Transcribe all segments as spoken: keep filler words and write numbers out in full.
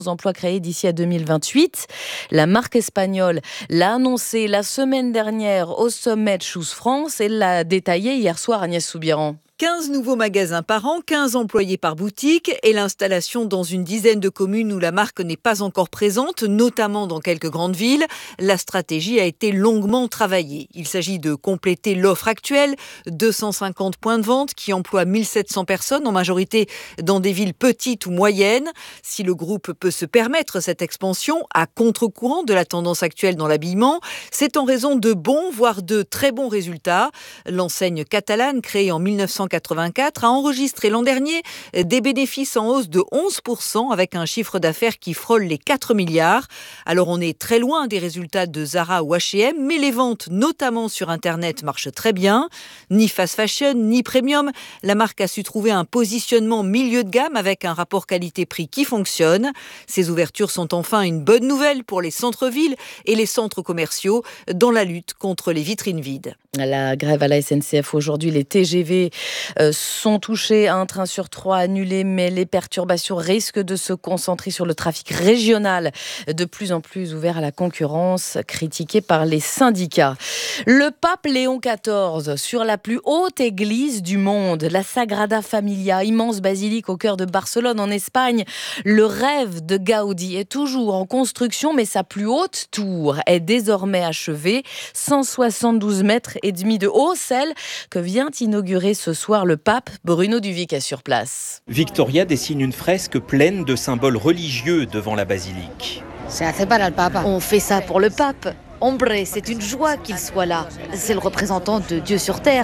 emplois créés d'ici à deux mille vingt-huit. La marque espagnole l'a annoncé la semaine dernière au sommet de Choose France et l'a détaillé hier soir Agnès Soubiran. quinze nouveaux magasins par an, quinze employés par boutique et l'installation dans une dizaine de communes où la marque n'est pas encore présente, notamment dans quelques grandes villes. La stratégie a été longuement travaillée. Il s'agit de compléter l'offre actuelle, deux cent cinquante points de vente qui emploient mille sept cents personnes, en majorité dans des villes petites ou moyennes. Si le groupe peut se permettre cette expansion à contre-courant de la tendance actuelle dans l'habillement, c'est en raison de bons, voire de très bons résultats. L'enseigne catalane, créée en mille neuf cent quatre-vingt-quatre, a enregistré l'an dernier des bénéfices en hausse de onze pour cent avec un chiffre d'affaires qui frôle les quatre milliards. Alors on est très loin des résultats de Zara ou H et M, mais les ventes, notamment sur Internet, marchent très bien. Ni fast fashion, ni premium, la marque a su trouver un positionnement milieu de gamme avec un rapport qualité-prix qui fonctionne. Ces ouvertures sont enfin une bonne nouvelle pour les centres-villes et les centres commerciaux dans la lutte contre les vitrines vides. La grève à la S N C F aujourd'hui, les T G V euh, sont touchés, un train sur trois annulé, mais les perturbations risquent de se concentrer sur le trafic régional, de plus en plus ouvert à la concurrence, critiqué par les syndicats. Le pape Léon quatorze, sur la plus haute église du monde, la Sagrada Familia, immense basilique au cœur de Barcelone en Espagne. Le rêve de Gaudi est toujours en construction, mais sa plus haute tour est désormais achevée, cent soixante-douze mètres et demi de haut, celle que vient inaugurer ce soir le pape. Bruno Duvic est sur place. Victoria dessine une fresque pleine de symboles religieux devant la basilique. On fait ça pour le pape. Hombre, c'est une joie qu'il soit là. C'est le représentant de Dieu sur terre.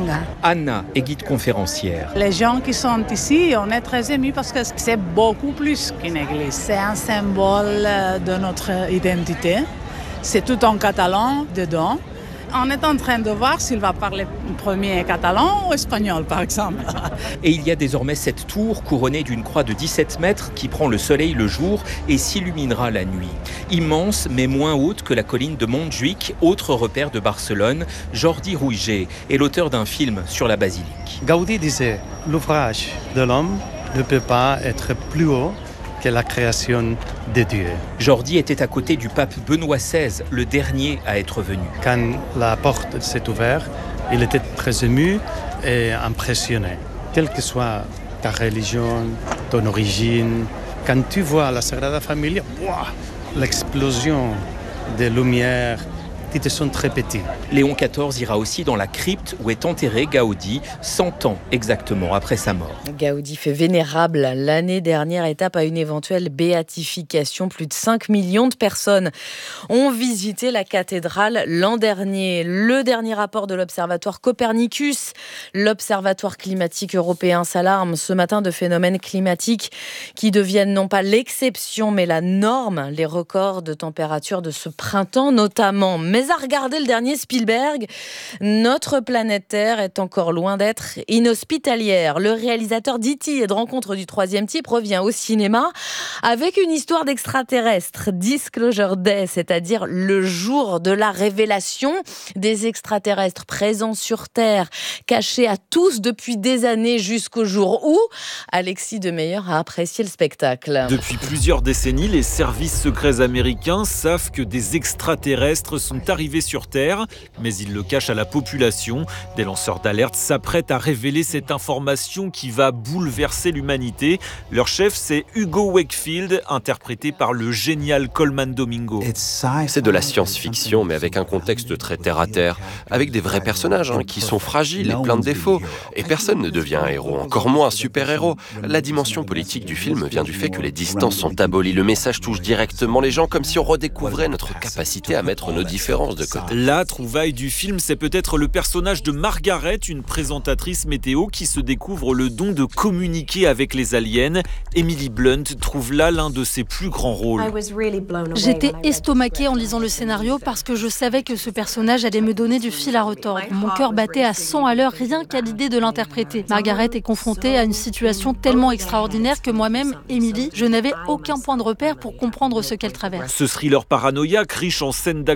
Anna est guide conférencière. Les gens qui sont ici, on est très émus parce que c'est beaucoup plus qu'une église. C'est un symbole de notre identité. C'est tout en catalan dedans. On est en train de voir s'il va parler premier catalan ou espagnol, par exemple. Et il y a désormais cette tour couronnée d'une croix de dix-sept mètres qui prend le soleil le jour et s'illuminera la nuit. Immense, mais moins haute que la colline de Montjuïc, autre repère de Barcelone. Jordi Rouget est l'auteur d'un film sur la basilique. Gaudi disait « L'ouvrage de l'homme ne peut pas être plus haut que la création de Dieu ». Jordi était à côté du pape Benoît seize, le dernier à être venu. Quand la porte s'est ouverte, il était très ému et impressionné. Quelle que soit ta religion, ton origine, quand tu vois la Sagrada Familia, wow, l'explosion des lumières, tu te sens très petit. Léon quatorze ira aussi dans la crypte où est enterré Gaudi, cent ans exactement après sa mort. Gaudi fait vénérable l'année dernière, étape à une éventuelle béatification. Plus de cinq millions de personnes ont visité la cathédrale l'an dernier. Le dernier rapport de l'Observatoire Copernicus, l'Observatoire climatique européen, s'alarme ce matin de phénomènes climatiques qui deviennent non pas l'exception mais la norme. Les records de température de ce printemps notamment. Mais à regarder le dernier Spielberg, notre planète Terre est encore loin d'être inhospitalière. Le réalisateur d'E T et de Rencontre du troisième type revient au cinéma avec une histoire d'extraterrestres. Disclosure Day, c'est-à-dire le jour de la révélation des extraterrestres présents sur Terre, cachés à tous depuis des années jusqu'au jour où Alexis Demeyer a apprécié le spectacle. Depuis plusieurs décennies, les services secrets américains savent que des extraterrestres sont arrivés sur Terre, mais ils le cachent à la population. Des lanceurs d'alerte s'apprêtent à révéler cette information qui va bouleverser l'humanité. Leur chef, c'est Hugo Wakefield, interprété par le génial Colman Domingo. C'est de la science-fiction, mais avec un contexte très terre-à-terre, avec des vrais personnages hein, qui sont fragiles et pleins de défauts. Et personne ne devient un héros, encore moins un super-héros. La dimension politique du film vient du fait que les distances sont abolies. Le message touche directement les gens, comme si on redécouvrait notre capacité à mettre nos différences de côté. La trouvaille du film, c'est peut-être le personnage de Margaret, une présentatrice météo qui se découvre le don de communiquer avec les aliens. Emily Blunt trouve là l'un de ses plus grands rôles. J'étais estomaquée en lisant le scénario parce que je savais que ce personnage allait me donner du fil à retordre. Mon cœur battait à cent à l'heure rien qu'à l'idée de l'interpréter. Margaret est confrontée à une situation tellement extraordinaire que moi-même, Emily, je n'avais aucun point de repère pour comprendre ce qu'elle traverse. Ce thriller paranoïaque, riche en scènes d'action mémorables,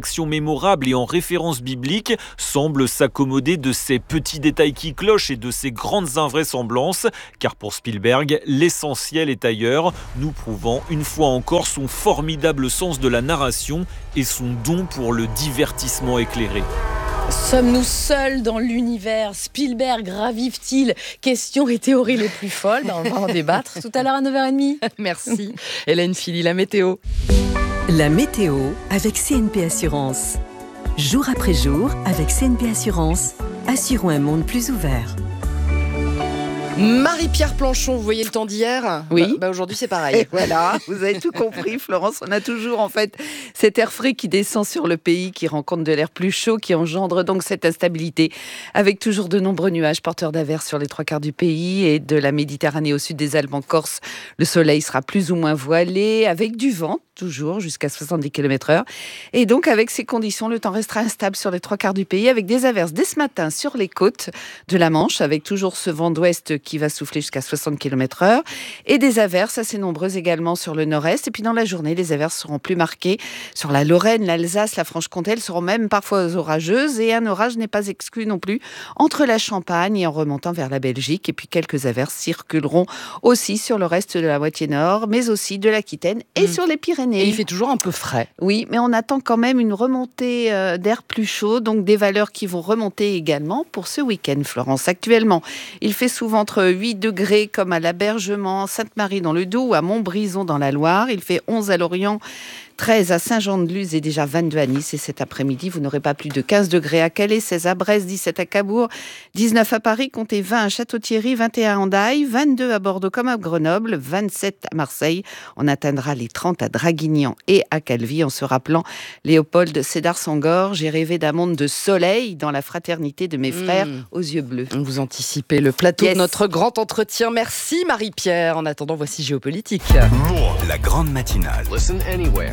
mémorable et en référence biblique, semble s'accommoder de ces petits détails qui clochent et de ces grandes invraisemblances, car pour Spielberg, l'essentiel est ailleurs, nous prouvant une fois encore son formidable sens de la narration et son don pour le divertissement éclairé. Sommes-nous seuls dans l'univers? Spielberg ravive-t-il? Questions et théories les plus folles. Ben, on va en débattre tout à l'heure à neuf heures trente. Merci. Hélène Philly, la météo. La météo avec C N P Assurance. Jour après jour, avec C N P Assurance, assurons un monde plus ouvert. Marie-Pierre Planchon, vous voyez le temps d'hier? Oui. Bah, bah aujourd'hui c'est pareil. Et voilà, vous avez tout compris, Florence. On a toujours en fait cet air frais qui descend sur le pays, qui rencontre de l'air plus chaud, qui engendre donc cette instabilité, avec toujours de nombreux nuages porteurs d'averses sur les trois quarts du pays et de la Méditerranée au sud des Alpes en Corse. Le soleil sera plus ou moins voilé, avec du vent, toujours jusqu'à soixante-dix kilomètres heure. Et donc avec ces conditions, le temps restera instable sur les trois quarts du pays, avec des averses dès ce matin sur les côtes de la Manche, avec toujours ce vent d'ouest qui va souffler jusqu'à soixante kilomètres heure, et des averses assez nombreuses également sur le nord-est. Et puis dans la journée, les averses seront plus marquées sur la Lorraine, l'Alsace, la Franche-Comté. Elles seront même parfois orageuses, et un orage n'est pas exclu non plus entre la Champagne et en remontant vers la Belgique. Et puis quelques averses circuleront aussi sur le reste de la moitié nord, mais aussi de l'Aquitaine et mmh. sur les Pyrénées. Et il fait toujours un peu frais. Oui, mais on attend quand même une remontée euh, d'air plus chaud, donc des valeurs qui vont remonter également pour ce week-end, Florence. Actuellement, il fait souvent entre huit degrés comme à l'Abergement, Sainte-Marie dans le Doubs ou à Montbrison dans la Loire. Il fait onze à Lorient, treize à Saint-Jean-de-Luz et déjà vingt-deux à Nice. Et cet après-midi, vous n'aurez pas plus de quinze degrés à Calais, seize à Brest, dix-sept à Cabourg, dix-neuf à Paris, comptez vingt à Château-Thierry, vingt et un à Hendaye, vingt-deux à Bordeaux comme à Grenoble, vingt-sept à Marseille. On atteindra les trente à Draguignan et à Calvi, en se rappelant Léopold Sédar Senghor. J'ai rêvé d'un monde de soleil dans la fraternité de mes frères mmh. aux yeux bleus. Vous anticipez le plateau yes. de notre grand entretien. Merci Marie-Pierre. En attendant, voici Géopolitique. La grande matinale. Listen anywhere.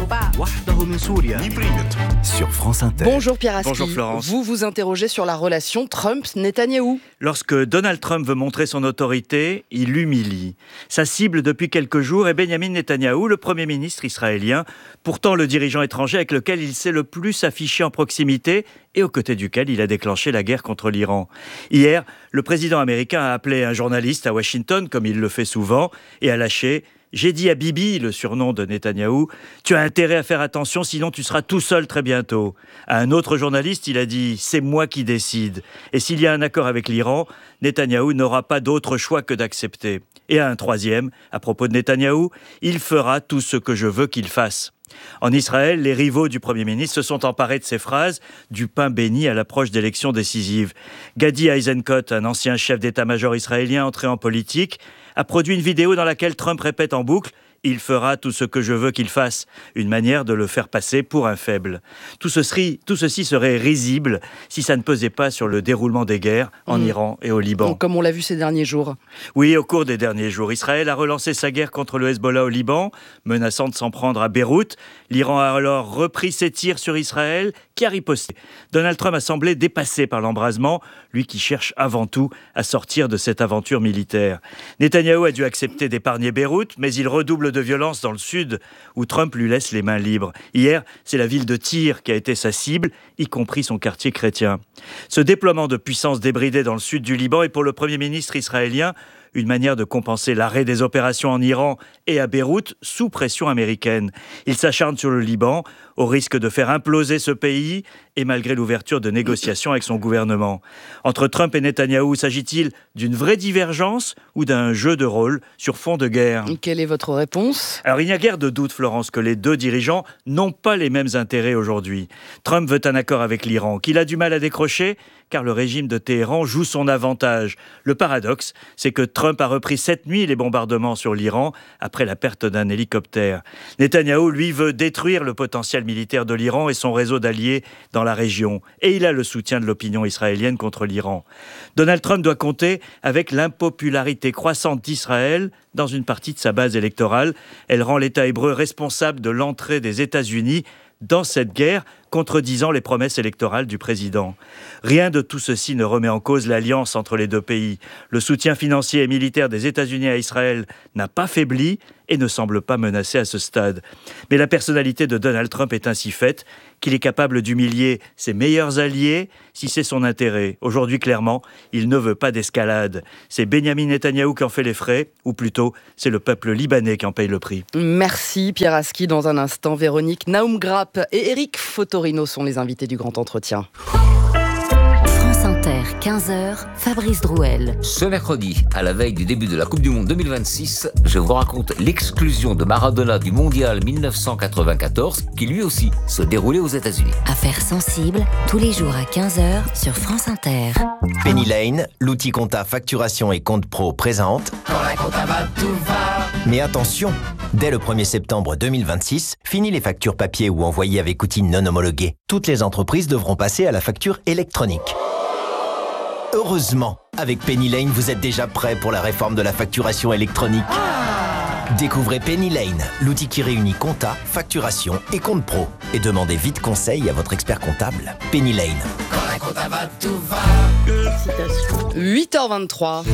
Sur France Inter. Bonjour Pierre Aski. Bonjour Florence. Vous vous interrogez sur la relation Trump-Netanyahou. Lorsque Donald Trump veut montrer son autorité, il l'humilie. Sa cible depuis quelques jours est Benjamin Netanyahou, le Premier ministre israélien, pourtant le dirigeant étranger avec lequel il s'est le plus affiché en proximité et aux côtés duquel il a déclenché la guerre contre l'Iran. Hier, le président américain a appelé un journaliste à Washington, comme il le fait souvent, et a lâché « J'ai dit à Bibi, le surnom de Netanyahou, tu as intérêt à faire attention, sinon tu seras tout seul très bientôt. » À un autre journaliste, il a dit « C'est moi qui décide. Et s'il y a un accord avec l'Iran, Netanyahou n'aura pas d'autre choix que d'accepter. » Et à un troisième, à propos de Netanyahou, « Il fera tout ce que je veux qu'il fasse. » En Israël, les rivaux du Premier ministre se sont emparés de ces phrases, du pain béni à l'approche d'élections décisives. Gadi Eisenkot, un ancien chef d'état-major israélien entré en politique, a produit une vidéo dans laquelle Trump répète en boucle « Il fera tout ce que je veux qu'il fasse », une manière de le faire passer pour un faible. Tout ceci, tout ceci serait risible si ça ne pesait pas sur le déroulement des guerres en mmh. Iran et au Liban. Donc, comme on l'a vu ces derniers jours. Oui, au cours des derniers jours, Israël a relancé sa guerre contre le Hezbollah au Liban, menaçant de s'en prendre à Beyrouth. L'Iran a alors repris ses tirs sur Israël, qui a riposté. Donald Trump a semblé dépassé par l'embrasement, lui qui cherche avant tout à sortir de cette aventure militaire. Netanyahou a dû accepter d'épargner Beyrouth, mais il redouble de violence dans le sud, où Trump lui laisse les mains libres. Hier, c'est la ville de Tyr qui a été sa cible, y compris son quartier chrétien. Ce déploiement de puissance débridée dans le sud du Liban est pour le Premier ministre israélien une manière de compenser l'arrêt des opérations en Iran et à Beyrouth sous pression américaine. Il s'acharne sur le Liban, au risque de faire imploser ce pays, et malgré l'ouverture de négociations avec son gouvernement. Entre Trump et Netanyahou, s'agit-il d'une vraie divergence ou d'un jeu de rôle sur fond de guerre ? Quelle est votre réponse ? Alors, il n'y a guère de doute, Florence, que les deux dirigeants n'ont pas les mêmes intérêts aujourd'hui. Trump veut un accord avec l'Iran, qu'il a du mal à décrocher, car le régime de Téhéran joue son avantage. Le paradoxe, c'est que Trump a repris cette nuit les bombardements sur l'Iran après la perte d'un hélicoptère. Netanyahou, lui, veut détruire le potentiel militaire de l'Iran et son réseau d'alliés dans la région. Et il a le soutien de l'opinion israélienne contre l'Iran. Donald Trump doit compter avec l'impopularité croissante d'Israël dans une partie de sa base électorale. Elle rend l'État hébreu responsable de l'entrée des États-Unis dans cette guerre, contredisant les promesses électorales du président. Rien de tout ceci ne remet en cause l'alliance entre les deux pays. Le soutien financier et militaire des États-Unis à Israël n'a pas faibli et ne semble pas menacé à ce stade. Mais la personnalité de Donald Trump est ainsi faite qu'il est capable d'humilier ses meilleurs alliés si c'est son intérêt. Aujourd'hui, clairement, il ne veut pas d'escalade. C'est Benyamin Netanyahou qui en fait les frais, ou plutôt, c'est le peuple libanais qui en paye le prix. Merci Pierre Aski. Dans un instant, Véronique Naumgrapp et Éric Fotorino sont les invités du Grand Entretien. France Inter, quinze heures, Fabrice Drouel. Ce mercredi, à la veille du début de la Coupe du Monde deux mille vingt-six, je vous raconte l'exclusion de Maradona du Mondial dix-neuf cent quatre-vingt-quatorze, qui lui aussi se déroulait aux États-Unis. Affaires sensibles, tous les jours à quinze heures sur France Inter. Penny Lane, l'outil compta facturation et compte pro présente. Quand la compta va, tout va. Mais attention, dès le premier septembre deux mille vingt-six, fini les factures papier ou envoyées avec outils non homologués. Toutes les entreprises devront passer à la facture électronique. Heureusement, avec Penny Lane, vous êtes déjà prêt pour la réforme de la facturation électronique. Ah. Découvrez Penny Lane, l'outil qui réunit compta, facturation et compte pro. Et demandez vite conseil à votre expert comptable. Penny Lane. Quand la compta va, tout va. huit heures vingt-trois.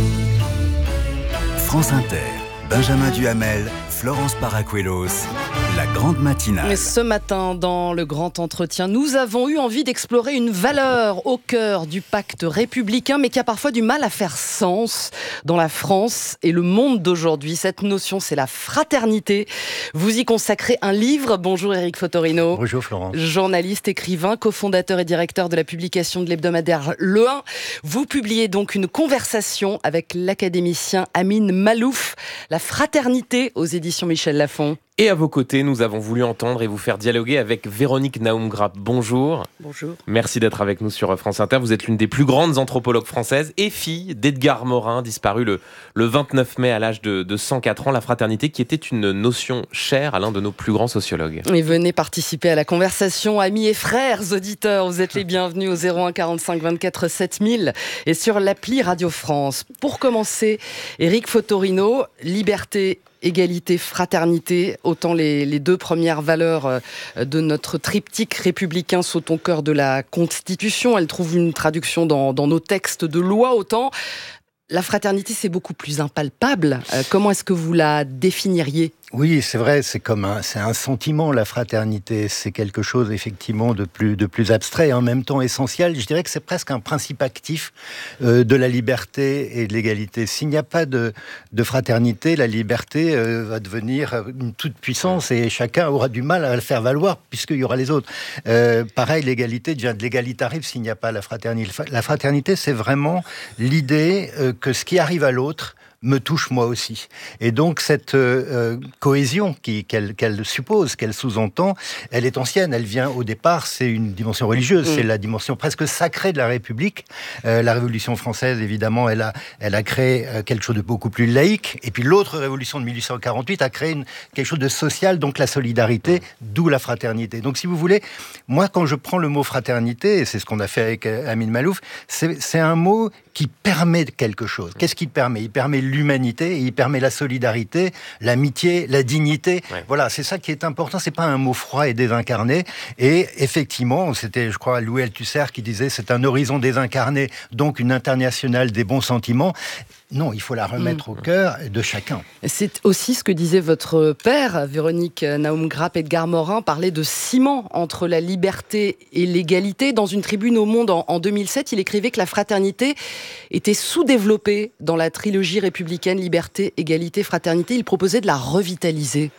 France Inter, Benjamin Duhamel, Florence Paracuelos, la grande matinale. Mais ce matin, dans le Grand Entretien, nous avons eu envie d'explorer une valeur au cœur du pacte républicain, mais qui a parfois du mal à faire sens dans la France et le monde d'aujourd'hui. Cette notion, c'est la fraternité. Vous y consacrez un livre. Bonjour Éric Fotorino. Bonjour Florence. Journaliste, écrivain, cofondateur et directeur de la publication de l'hebdomadaire Le un. Vous publiez donc une conversation avec l'académicien Amin Malouf, La fraternité aux éditions Michel Lafon. Et à vos côtés, nous avons voulu entendre et vous faire dialoguer avec Véronique Naumgrapp. Bonjour. Bonjour. Merci d'être avec nous sur France Inter. Vous êtes l'une des plus grandes anthropologues françaises et fille d'Edgar Morin, disparu le, le vingt-neuf mai à l'âge de, de cent quatre ans. La fraternité qui était une notion chère à l'un de nos plus grands sociologues. Et venez participer à la conversation, amis et frères auditeurs. Vous êtes les bienvenus au zéro un quarante-cinq vingt-quatre sept mille et sur l'appli Radio France. Pour commencer, Éric Fotorino, liberté, égalité, fraternité, autant les, les deux premières valeurs de notre triptyque républicain sont au cœur de la Constitution. Elles trouvent une traduction dans, dans nos textes de loi, autant la fraternité, c'est beaucoup plus impalpable. Euh, comment est-ce que vous la définiriez ? Oui, c'est vrai, c'est comme un, c'est un sentiment, la fraternité. C'est quelque chose, effectivement, de plus, de plus abstrait et en même temps essentiel. Je dirais que c'est presque un principe actif euh, de la liberté et de l'égalité. S'il n'y a pas de, de fraternité, la liberté euh, va devenir une toute puissance et chacun aura du mal à le faire valoir puisqu'il y aura les autres. Euh, pareil, l'égalité devient de l'égalitarisme s'il n'y a pas la fraternité. La fraternité, c'est vraiment l'idée euh, que ce qui arrive à l'autre me touche moi aussi. Et donc cette euh, cohésion qui, qu'elle, qu'elle suppose, qu'elle sous-entend, elle est ancienne. Elle vient au départ, c'est une dimension religieuse, mmh. c'est la dimension presque sacrée de la République. Euh, la Révolution française, évidemment, elle a, elle a créé euh, quelque chose de beaucoup plus laïque. Et puis l'autre révolution de mille huit cent quarante-huit a créé une, quelque chose de social, donc la solidarité, d'où la fraternité. Donc si vous voulez, moi quand je prends le mot fraternité, et c'est ce qu'on a fait avec euh, Amin Malouf, c'est, c'est un mot qui permet quelque chose. Qu'est-ce qu'il permet ? Il permet l'humanité, il permet la solidarité, l'amitié, la dignité. Ouais. Voilà, c'est ça qui est important. C'est pas un mot froid et désincarné. Et effectivement, c'était, je crois, Louis Althusser qui disait c'est un horizon désincarné, donc une internationale des bons sentiments. Non, il faut la remettre mmh. au cœur de chacun. C'est aussi ce que disait votre père, Véronique Naumgrapp. Edgar Morin parlait de ciment entre la liberté et l'égalité. Dans une tribune au Monde en, en deux mille sept, il écrivait que la fraternité était sous-développée dans la trilogie républicaine liberté, égalité, fraternité. Il proposait de la revitaliser.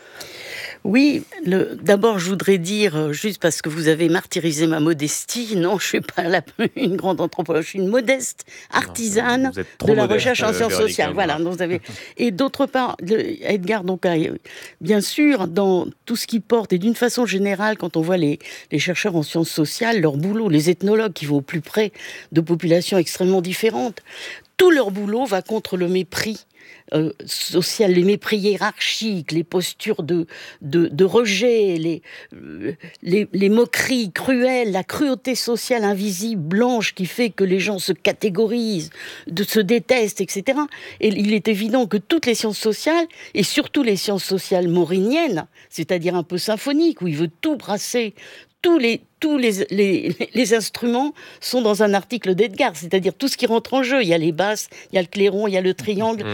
Oui, le, d'abord je voudrais dire, juste parce que vous avez martyrisé ma modestie, non, je ne suis pas la, une grande anthropologue, je suis une modeste artisane non, de la modeste, recherche en sciences sociales. Voilà, donc vous avez... Et d'autre part, le, Edgar, donc, bien sûr, dans tout ce qui porte, et d'une façon générale, quand on voit les, les chercheurs en sciences sociales, leur boulot, les ethnologues qui vont au plus près de populations extrêmement différentes, tout leur boulot va contre le mépris Euh, social, les mépris hiérarchiques, les postures de, de, de rejet, les, euh, les, les moqueries cruelles, la cruauté sociale invisible, blanche, qui fait que les gens se catégorisent, de, se détestent, et cetera. Et il est évident que toutes les sciences sociales, et surtout les sciences sociales mauriniennes, c'est-à-dire un peu symphoniques, où il veut tout brasser, tous les tous les, les, les instruments sont dans un article d'Edgar, c'est-à-dire tout ce qui rentre en jeu. Il y a les basses, il y a le clairon, il y a le triangle. Mmh. Il met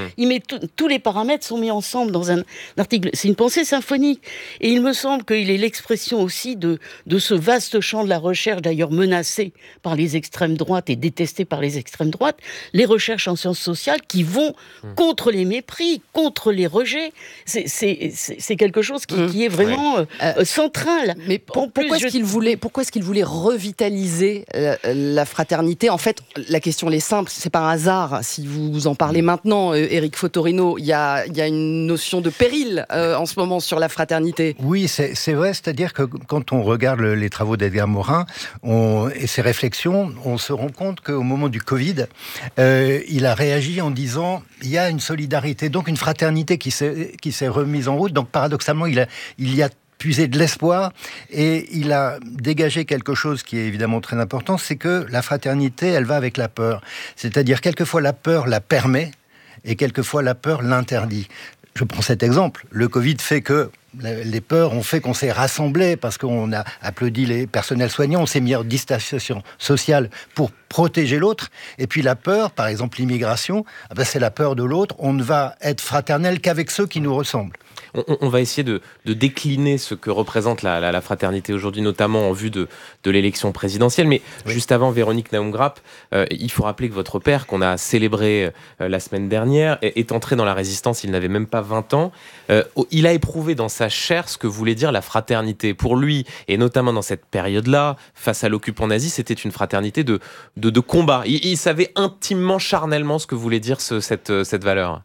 tous les paramètres sont mis ensemble dans un article. C'est une pensée symphonique. Et il me semble qu'il est l'expression aussi de, de ce vaste champ de la recherche, d'ailleurs menacé par les extrêmes droites et détesté par les extrêmes droites, les recherches en sciences sociales qui vont mmh. contre les mépris, contre les rejets. C'est, c'est, c'est, c'est quelque chose qui, mmh. qui est vraiment ouais. euh, central. Mais pour, pourquoi, est-ce je... qu'il voulait, pourquoi est-ce qu'il voulait revitaliser euh, la fraternité ? En fait, la question elle est simple, c'est pas un hasard si vous, vous en parlez maintenant, euh, Éric Fotorino. Il y a, il y a une notion de péril euh, en ce moment sur la fraternité. Oui, c'est, c'est vrai, c'est-à-dire que quand on regarde le, les travaux d'Edgar Morin on, et ses réflexions, on se rend compte qu'au moment du Covid, euh, il a réagi en disant il y a une solidarité, donc une fraternité qui s'est, qui s'est remise en route. Donc paradoxalement, il, a, il y a puisé de l'espoir et il a dégagé quelque chose qui est évidemment très important, c'est que la fraternité, elle va avec la peur. C'est-à-dire, quelquefois, la peur la permet et quelquefois, la peur l'interdit. Je prends cet exemple. Le Covid fait que les peurs ont fait qu'on s'est rassemblés parce qu'on a applaudi les personnels soignants, on s'est mis en distanciation sociale pour protéger l'autre. Et puis la peur, par exemple l'immigration, ben c'est la peur de l'autre. On ne va être fraternel qu'avec ceux qui nous ressemblent. On, on va essayer de, de décliner ce que représente la, la, la fraternité aujourd'hui, notamment en vue de, de l'élection présidentielle. Mais oui. juste avant, Véronique Naumgrapp, euh, il faut rappeler que votre père, qu'on a célébré euh, la semaine dernière, est, est entré dans la résistance, il n'avait même pas vingt ans. Euh, il a éprouvé dans sa chair ce que voulait dire la fraternité. Pour lui, et notamment dans cette période-là, face à l'occupant nazi, c'était une fraternité de, de, de combat. Il, il savait intimement, charnellement ce que voulait dire ce, cette, cette valeur.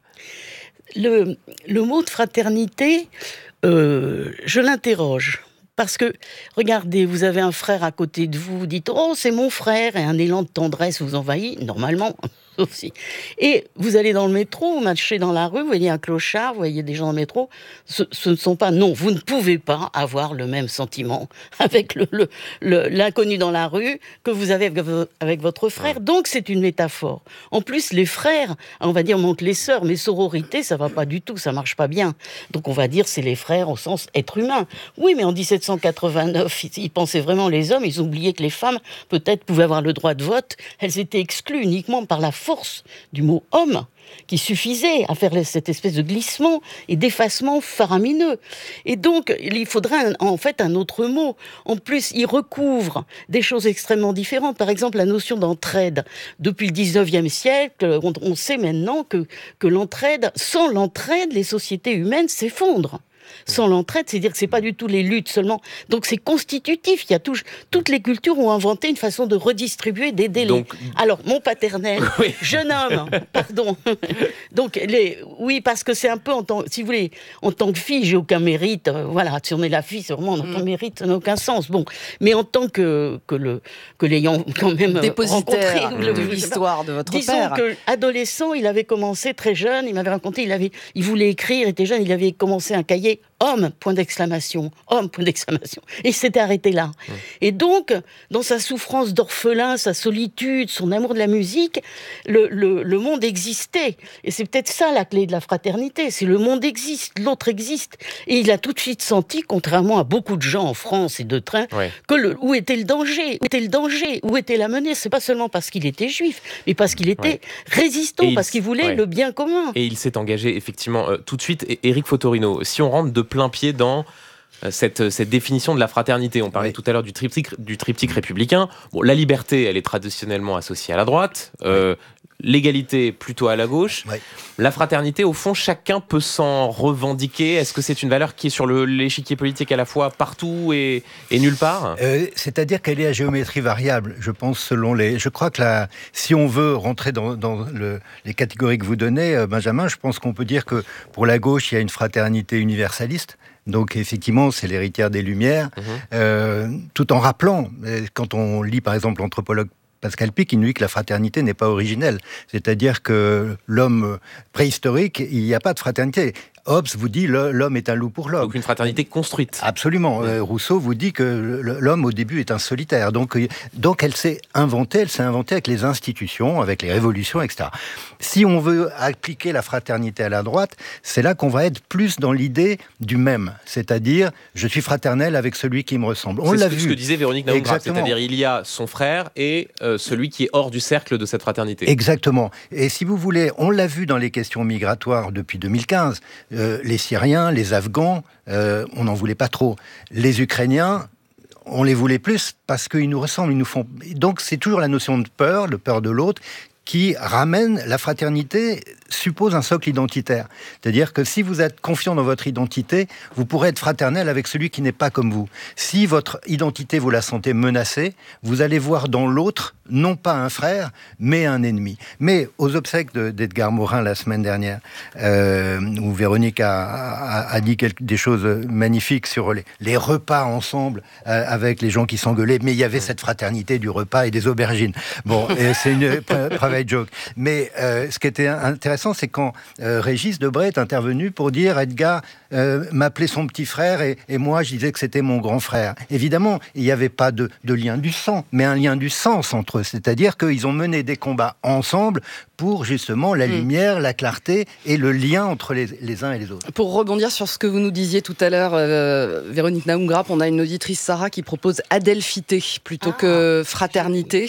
Le, le mot de fraternité, euh, je l'interroge. Parce que, regardez, vous avez un frère à côté de vous, vous dites « Oh, c'est mon frère !» et un élan de tendresse vous envahit, normalement aussi. Et vous allez dans le métro, vous marchez dans la rue, vous voyez un clochard, vous voyez des gens dans le métro, ce, ce ne sont pas... Non, vous ne pouvez pas avoir le même sentiment avec le, le, le, l'inconnu dans la rue que vous avez avec, avec votre frère. Donc, c'est une métaphore. En plus, les frères, on va dire, manquent les sœurs, mais sororité, ça va pas du tout, ça marche pas bien. Donc, on va dire, c'est les frères au sens être humain. Oui, mais en dix-sept cent quatre-vingt-neuf, ils pensaient vraiment les hommes, ils oubliaient que les femmes, peut-être, pouvaient avoir le droit de vote. Elles étaient exclues uniquement par la force du mot homme, qui suffisait à faire cette espèce de glissement et d'effacement faramineux. Et donc, il faudrait un, en fait un autre mot. En plus, il recouvre des choses extrêmement différentes. Par exemple, la notion d'entraide. Depuis le dix-neuvième siècle, on, on sait maintenant que, que l'entraide, sans l'entraide, les sociétés humaines s'effondrent. Sans l'entraide, c'est-à-dire que c'est pas du tout les luttes seulement. Donc c'est constitutif. Il y a tout, toutes les cultures ont inventé une façon de redistribuer, d'aider Donc... les. Alors mon paternel, oui. jeune homme, pardon. Donc les, oui, parce que c'est un peu en tant, si vous voulez, en tant que fille, j'ai aucun mérite. Euh, voilà, si on est la fille, c'est vraiment on n'a pas mérite, ça n'a aucun sens. Bon, mais en tant que que le que l'ayant quand même dépositaire rencontré de l'histoire de votre disons père. Disons que adolescent, il avait commencé très jeune. Il m'avait raconté, il avait, il voulait écrire, il était jeune, il avait commencé un cahier. Homme, point d'exclamation, homme, point d'exclamation. Et il s'était arrêté là. Mmh. Et donc, dans sa souffrance d'orphelin, sa solitude, son amour de la musique, le, le, le monde existait. Et c'est peut-être ça la clé de la fraternité, c'est le monde existe, l'autre existe. Et il a tout de suite senti, contrairement à beaucoup de gens en France et de train, ouais. que le, où était le danger, où était le danger, où était la menace. C'est pas seulement parce qu'il était juif, mais parce qu'il était ouais. résistant, et parce qu'il voulait ouais. le bien commun. Et il s'est engagé effectivement euh, tout de suite. Et Éric Fotorino, si on rentre de plein pied dans cette, cette définition de la fraternité. On parlait oui. tout à l'heure du triptyque, du triptyque républicain. Bon, la liberté, elle est traditionnellement associée à la droite. Euh, oui. L'égalité, plutôt à la gauche. Oui. La fraternité, au fond, chacun peut s'en revendiquer. Est-ce que c'est une valeur qui est sur le, l'échiquier politique à la fois partout et, et nulle part euh, C'est-à-dire qu'elle est à géométrie variable, je pense, selon les... Je crois que la... si on veut rentrer dans, dans le... les catégories que vous donnez, Benjamin, je pense qu'on peut dire que pour la gauche, il y a une fraternité universaliste. Donc effectivement, c'est l'héritière des Lumières, mmh. euh, tout en rappelant, quand on lit par exemple l'anthropologue Pascal Pic, il nous dit que la fraternité n'est pas originelle. C'est-à-dire que l'homme préhistorique, il n'y a pas de fraternité. Hobbes vous dit le, l'homme est un loup pour l'homme. Donc une fraternité construite. Absolument. Oui. Rousseau vous dit que l'homme au début est un solitaire. Donc, donc elle s'est inventée, elle s'est inventée avec les institutions, avec les révolutions, et cetera. Si on veut appliquer la fraternité à la droite, c'est là qu'on va être plus dans l'idée du même, c'est-à-dire je suis fraternel avec celui qui me ressemble. On c'est l'a ce, vu. ce que disait Véronique Naumgraff, c'est-à-dire il y a son frère et euh, celui qui est hors du cercle de cette fraternité. Exactement. Et si vous voulez, on l'a vu dans les questions migratoires depuis deux mille quinze. Euh, les Syriens, les Afghans, euh, on n'en voulait pas trop. Les Ukrainiens, on les voulait plus parce qu'ils nous ressemblent, ils nous font. Donc c'est toujours la notion de peur, de peur de l'autre, qui ramène la fraternité, suppose un socle identitaire. C'est-à-dire que si vous êtes confiant dans votre identité, vous pourrez être fraternel avec celui qui n'est pas comme vous. Si votre identité, vous la sentez menacée, vous allez voir dans l'autre, non pas un frère, mais un ennemi. Mais aux obsèques de, d'Edgar Morin la semaine dernière, euh, où Véronique a, a, a dit quelque, des choses magnifiques sur les, les repas ensemble euh, avec les gens qui s'engueulaient, mais il y avait cette fraternité du repas et des aubergines. Bon, et c'est une private joke. Mais euh, ce qui était intéressant, c'est quand euh, Régis Debray est intervenu pour dire Edgar euh, m'appelait son petit frère et, et moi je disais que c'était mon grand frère. Évidemment, il n'y avait pas de, de lien du sang, mais un lien du sens entre eux. C'est-à-dire qu'ils ont mené des combats ensemble pour justement la lumière, mmh. la clarté et le lien entre les, les uns et les autres. Pour rebondir sur ce que vous nous disiez tout à l'heure, euh, Véronique Naumgraff, on a une auditrice Sarah qui propose adelphité plutôt ah, que fraternité.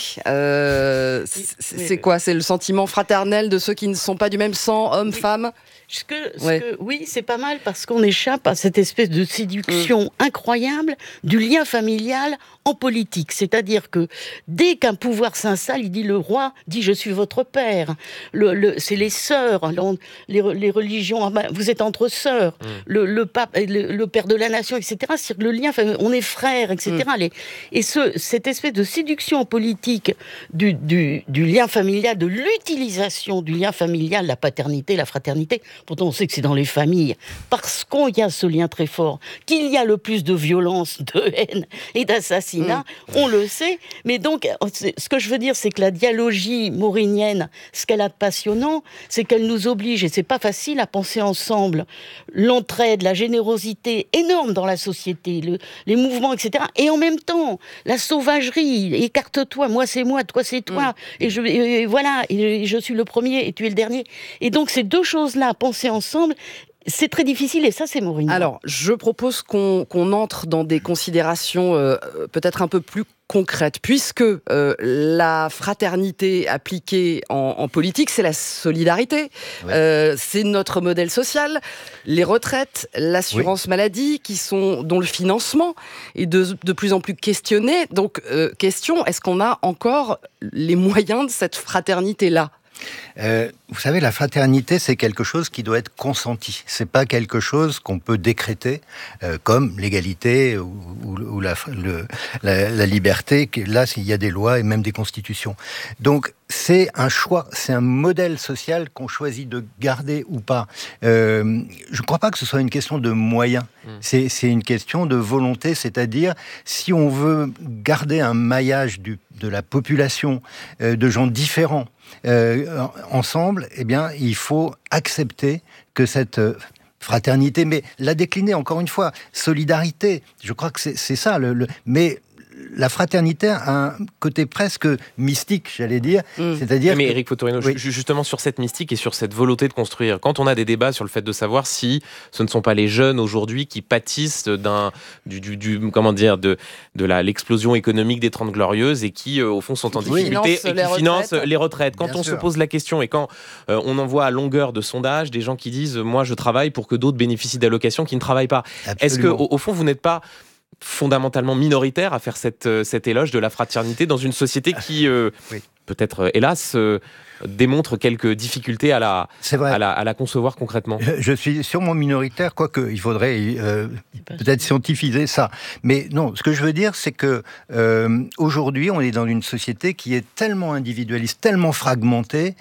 Euh, c'est, c'est quoi? C'est le sentiment fraternel de ceux qui ne sont pas du même sang, hommes, oui. femmes? Ce que, ce ouais. que, oui, c'est pas mal parce qu'on échappe à cette espèce de séduction mmh. incroyable du lien familial en politique. C'est-à-dire que dès qu'un pouvoir s'installe, il dit le roi dit je suis votre père. Le, le, c'est les sœurs, les, les religions, vous êtes entre sœurs. Mmh. Le, le pape, le, le père de la nation, et cetera. C'est le lien, on est frères, et cetera. Mmh. Les, et ce, cette espèce de séduction politique du, du, du lien familial, de l'utilisation du lien familial, la paternité, la fraternité. Pourtant, on sait que c'est dans les familles, parce qu'il y a ce lien très fort, qu'il y a le plus de violence, de haine et d'assassinat, mmh. on le sait. Mais donc, ce que je veux dire, c'est que la dialogie maurinienne, ce qu'elle a de passionnant, c'est qu'elle nous oblige, et c'est pas facile, à penser ensemble l'entraide, la générosité énorme dans la société, le, les mouvements, et cetera. Et en même temps, la sauvagerie, écarte-toi, moi c'est moi, toi c'est toi, mmh. et, je, et voilà, et je suis le premier et tu es le dernier. Et donc, ces deux choses-là, penser ensemble, c'est très difficile et ça, c'est Mourinho. Alors, je propose qu'on, qu'on entre dans des considérations euh, peut-être un peu plus concrètes, puisque euh, la fraternité appliquée en, en politique, c'est la solidarité, oui. euh, c'est notre modèle social, les retraites, l'assurance oui. maladie, qui sont, dont le financement est de, de plus en plus questionné. Donc, euh, question, est-ce qu'on a encore les moyens de cette fraternité-là ? Euh, vous savez, la fraternité, c'est quelque chose qui doit être consenti. C'est pas quelque chose qu'on peut décréter, euh, comme l'égalité ou, ou, ou la, le, la, la liberté. Là, il y a des lois et même des constitutions. Donc, c'est un choix, c'est un modèle social qu'on choisit de garder ou pas. Euh, je ne crois pas que ce soit une question de moyens. Mmh. C'est, c'est une question de volonté, c'est-à-dire si on veut garder un maillage du, de la population, euh, de gens différents, Euh, ensemble, eh bien, il faut accepter que cette euh, fraternité, mais la décliner encore une fois, solidarité, je crois que c'est, c'est ça, le, le, mais la fraternité a un côté presque mystique, j'allais dire. Mmh. C'est-à-dire mais que... Éric Fotorino, oui. justement sur cette mystique et sur cette volonté de construire, quand on a des débats sur le fait de savoir si ce ne sont pas les jeunes aujourd'hui qui pâtissent d'un, du, du, du comment dire, de, de la, l'explosion économique des Trente Glorieuses et qui, euh, au fond, sont en difficulté oui, et qui financent les retraites. Quand Bien on sûr. se pose la question et quand euh, on en voit à longueur de sondages des gens qui disent « moi, je travaille pour que d'autres bénéficient d'allocations qui ne travaillent pas ». Est-ce que, au, au fond, vous n'êtes pas fondamentalement minoritaire à faire cette, cet éloge de la fraternité dans une société qui, euh, oui. peut-être, hélas, euh, démontre quelques difficultés à la, à la, à la concevoir concrètement. Je suis sûrement minoritaire, quoique il faudrait euh, peut-être scientifiser ça. Mais non, ce que je veux dire, c'est que euh, aujourd'hui, on est dans une société qui est tellement individualiste, tellement fragmentée,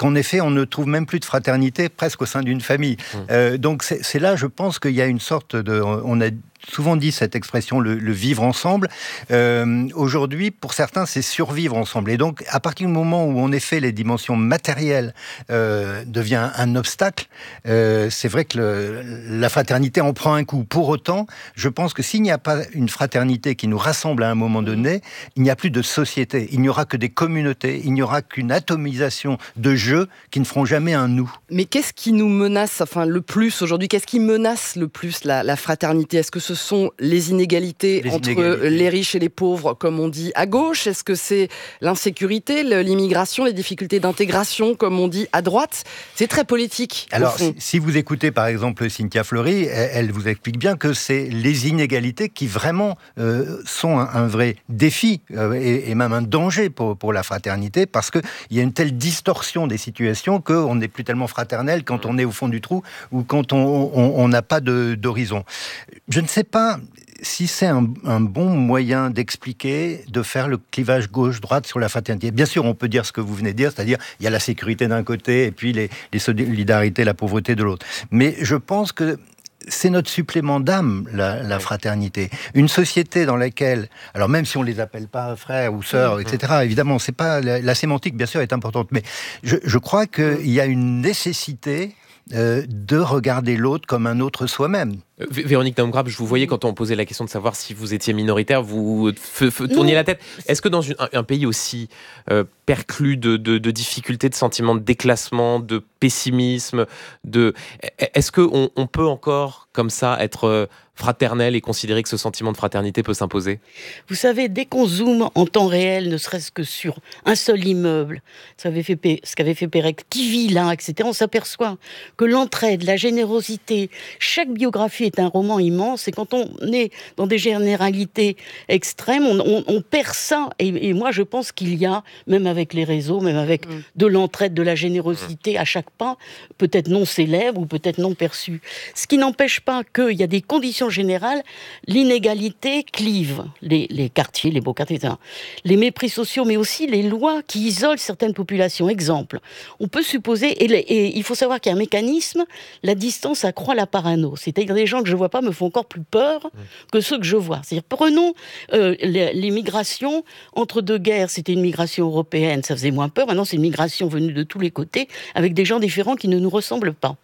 qu'en effet, on ne trouve même plus de fraternité presque au sein d'une famille. Mmh. Euh, donc c'est, c'est là, je pense qu'il y a une sorte de... On a souvent dit cette expression, le, le vivre ensemble. Euh, aujourd'hui, pour certains, c'est survivre ensemble. Et donc, à partir du moment où, en effet, les dimensions matérielles euh, deviennent un obstacle, euh, c'est vrai que le, la fraternité en prend un coup. Pour autant, je pense que s'il n'y a pas une fraternité qui nous rassemble à un moment donné, il n'y a plus de société. Il n'y aura que des communautés. Il n'y aura qu'une atomisation de jeux qui ne feront jamais un nous. Mais qu'est-ce qui nous menace, enfin, le plus aujourd'hui ? Qu'est-ce qui menace le plus la, la fraternité ? Est-ce que ce sont les inégalités les entre inégalités. les riches et les pauvres, comme on dit à gauche ? Est-ce que c'est l'insécurité, l'immigration, les difficultés d'intégration, comme on dit à droite ? C'est très politique. Alors, si, si vous écoutez par exemple Cynthia Fleury, elle, elle vous explique bien que c'est les inégalités qui vraiment euh, sont un, un vrai défi euh, et, et même un danger pour, pour la fraternité, parce qu'il y a une telle distorsion des situations qu'on n'est plus tellement fraternel quand on est au fond du trou ou quand on n'a pas de, d'horizon. Je ne sais pas si c'est un, un bon moyen d'expliquer, de faire le clivage gauche-droite sur la fraternité. Bien sûr, on peut dire ce que vous venez de dire, c'est-à-dire il y a la sécurité d'un côté et puis les, les solidarités, la pauvreté de l'autre. Mais je pense que c'est notre supplément d'âme, la, la fraternité. Une société dans laquelle, alors même si on les appelle pas frères ou sœurs, et cetera, évidemment, c'est pas la, la sémantique, bien sûr, est importante, mais je, je crois qu'il y a une nécessité euh, de regarder l'autre comme un autre soi-même. Véronique Naumgrabe, je vous voyais quand on posait la question de savoir si vous étiez minoritaire, vous f- f- tourniez la tête. Est-ce que dans une, un, un pays aussi euh, perclus de, de, de difficultés, de sentiments de déclassement, de pessimisme, de... est-ce qu'on on peut encore, comme ça, être fraternel et considérer que ce sentiment de fraternité peut s'imposer ? Vous savez, dès qu'on zoome en temps réel, ne serait-ce que sur un seul immeuble, ce qu'avait fait, P- ce qu'avait fait Pérec, qui vit là, et cetera, on s'aperçoit que l'entraide, la générosité, chaque biographie est un roman immense, et quand on est dans des généralités extrêmes, on, on, on perd ça. Et, et moi, je pense qu'il y a, même avec les réseaux, même avec mmh. de l'entraide, de la générosité à chaque pas, peut-être non célèbre ou peut-être non perçue. Ce qui n'empêche pas qu'il y a des conditions générales, l'inégalité clive les, les quartiers, les beaux quartiers, et cetera. Les mépris sociaux, mais aussi les lois qui isolent certaines populations. Exemple, on peut supposer, et, les, et il faut savoir qu'il y a un mécanisme, la distance accroît la parano, c'est-à-dire des gens que je vois pas me font encore plus peur que ceux que je vois. C'est-à-dire, prenons euh, les, les migrations entre deux guerres, c'était une migration européenne, ça faisait moins peur. Maintenant, c'est une migration venue de tous les côtés, avec des gens différents qui ne nous ressemblent pas.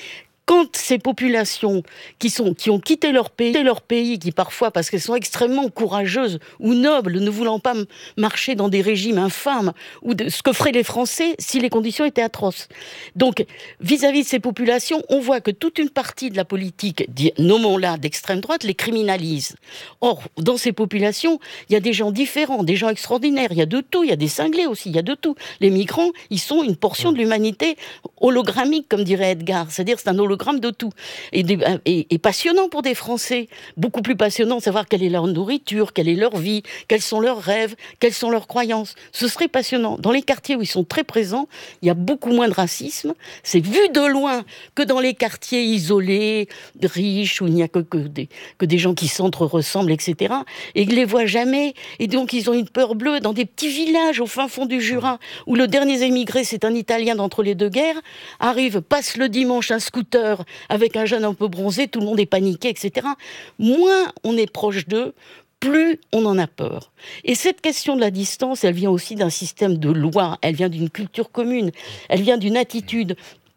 Quand ces populations qui, sont, qui ont quitté leur pays, leur pays, qui parfois, parce qu'elles sont extrêmement courageuses ou nobles, ne voulant pas marcher dans des régimes infâmes, ou de, ce que feraient les Français si les conditions étaient atroces. Donc, vis-à-vis de ces populations, on voit que toute une partie de la politique, nommons-la d'extrême droite, les criminalise. Or, dans ces populations, il y a des gens différents, des gens extraordinaires, il y a de tout, il y a des cinglés aussi, il y a de tout. Les migrants, ils sont une portion de l'humanité hologrammique, comme dirait Edgar, c'est-à-dire c'est un hologramme de tout. Et, des, et, et passionnant pour des Français, beaucoup plus passionnant de savoir quelle est leur nourriture, quelle est leur vie, quels sont leurs rêves, quelles sont leurs croyances. Ce serait passionnant. Dans les quartiers où ils sont très présents, il y a beaucoup moins de racisme. C'est vu de loin que dans les quartiers isolés, riches, où il n'y a que, que, des, que des gens qui s'entre-ressemblent, et cetera. Et ils ne les voient jamais. Et donc, ils ont une peur bleue dans des petits villages au fin fond du Jura, où le dernier émigré, c'est un Italien d'entre les deux guerres, arrive, passe le dimanche un scooter avec un jeune un peu bronzé, tout le monde est paniqué, et cetera. Moins on est proche d'eux, plus on en a peur. Et cette question de la distance, elle vient aussi d'un système de loi, elle vient d'une culture commune, elle vient d'une attitude.